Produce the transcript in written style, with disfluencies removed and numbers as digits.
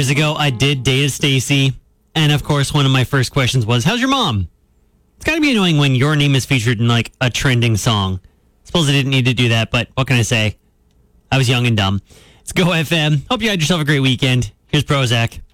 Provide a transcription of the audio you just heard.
years ago, I did date a Stacy. And of course, one of my first questions was, how's your mom? It's gotta be annoying when your name is featured in like a trending song. Suppose I didn't need to do that, but what can I say? I was young and dumb. It's Go FM. Hope you had yourself a great weekend. Here's Prozac.